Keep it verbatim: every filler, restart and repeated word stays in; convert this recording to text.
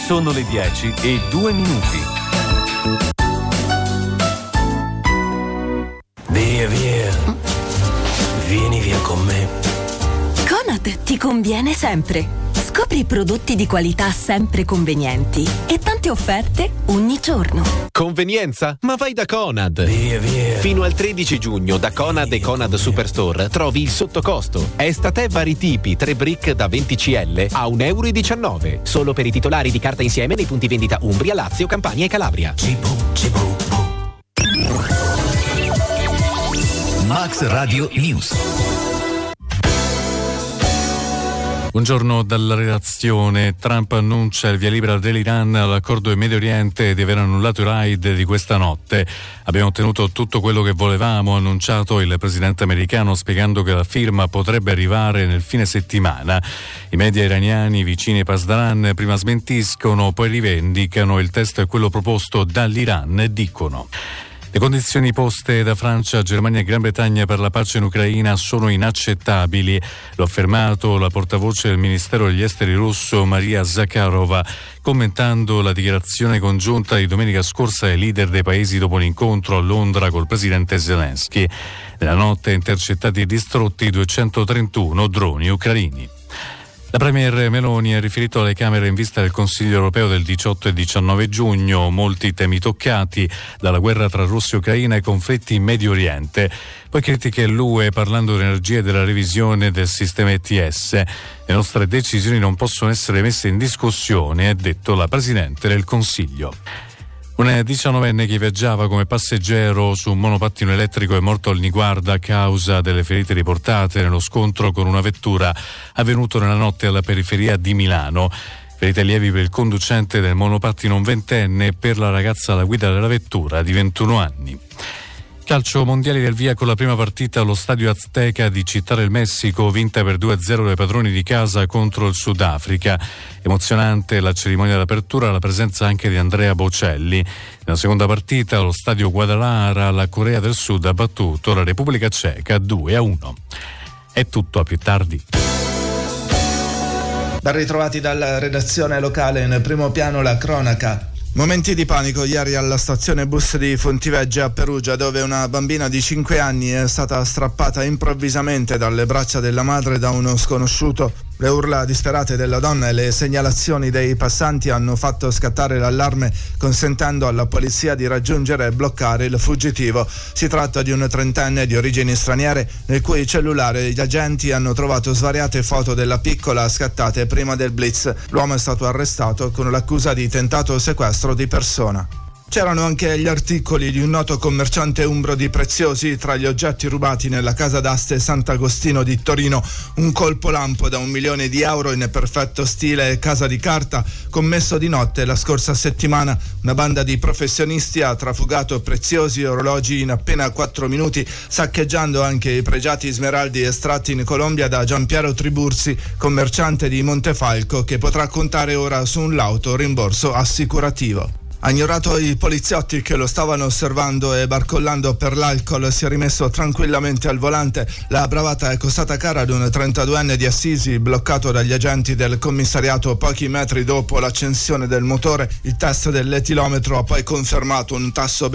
Sono le dieci e due minuti. Via, via. Vieni via con me. Conad ti conviene sempre. Scopri prodotti di qualità sempre convenienti e tante offerte ogni giorno. Convenienza? Ma vai da Conad! Via, via. Fino al tredici giugno da Conad e Conad Superstore trovi il sottocosto. Estate vari tipi, tre brick da venti centilitri a un euro e diciannove. Solo per i titolari di carta insieme nei punti vendita Umbria, Lazio, Campania e Calabria. Cibo, cibo, Max Radio News. Buongiorno dalla redazione. Trump annuncia il via libera dell'Iran all'accordo in Medio Oriente di aver annullato i raid di questa notte. Abbiamo ottenuto tutto quello che volevamo, ha annunciato il presidente americano, spiegando che la firma potrebbe arrivare nel fine settimana. I media iraniani vicini ai Pasdaran prima smentiscono, poi rivendicano. Il testo è quello proposto dall'Iran, dicono. Le condizioni poste da Francia, Germania e Gran Bretagna per la pace in Ucraina sono inaccettabili. L'ha affermato la portavoce del Ministero degli Esteri russo, Maria Zakharova, commentando la dichiarazione congiunta di domenica scorsa ai leader dei paesi dopo l'incontro a Londra col presidente Zelensky. Nella notte intercettati e distrutti duecentotrentuno droni ucraini. La premier Meloni ha riferito alle Camere in vista del Consiglio europeo del diciotto e diciannove giugno, molti temi toccati, dalla guerra tra Russia e Ucraina ai conflitti in Medio Oriente. Poi critiche l'U E parlando dell'energia e della revisione del sistema E T S. Le nostre decisioni non possono essere messe in discussione, ha detto la Presidente del Consiglio. Un diciannovenne che viaggiava come passeggero su un monopattino elettrico è morto al Niguarda a causa delle ferite riportate nello scontro con una vettura avvenuto nella notte alla periferia di Milano. Ferite lievi per il conducente del monopattino, un ventenne, e per la ragazza alla guida della vettura di ventuno anni. Calcio, mondiali del via con la prima partita allo stadio Azteca di Città del Messico, vinta per due a zero dai padroni di casa contro il Sudafrica. Emozionante la cerimonia d'apertura, la presenza anche di Andrea Bocelli. Nella seconda partita allo stadio Guadalajara la Corea del Sud ha battuto la Repubblica Ceca due a uno. È tutto, a più tardi. Ben ritrovati dalla redazione locale, in primo piano la cronaca. Momenti di panico ieri alla stazione bus di Fontivegge a Perugia, dove una bambina di cinque anni è stata strappata improvvisamente dalle braccia della madre da uno sconosciuto. Le urla disperate della donna e le segnalazioni dei passanti hanno fatto scattare l'allarme, consentendo alla polizia di raggiungere e bloccare il fuggitivo. Si tratta di un trentenne di origini straniere, nel cui cellulare gli agenti hanno trovato svariate foto della piccola scattate prima del blitz. L'uomo è stato arrestato con l'accusa di tentato sequestro di persona. C'erano anche gli articoli di un noto commerciante umbro di preziosi tra gli oggetti rubati nella casa d'aste Sant'Agostino di Torino. Un colpo lampo da un milione di euro in perfetto stile casa di carta, commesso di notte la scorsa settimana. Una banda di professionisti ha trafugato preziosi orologi in appena quattro minuti, saccheggiando anche i pregiati smeraldi estratti in Colombia da Giampiero Triburzi, commerciante di Montefalco, che potrà contare ora su un lauto rimborso assicurativo. Ha ignorato i poliziotti che lo stavano osservando e, barcollando per l'alcol, si è rimesso tranquillamente al volante. La bravata è costata cara ad un trentaduenne di Assisi, bloccato dagli agenti del commissariato pochi metri dopo l'accensione del motore. Il test dell'etilometro ha poi confermato un tasso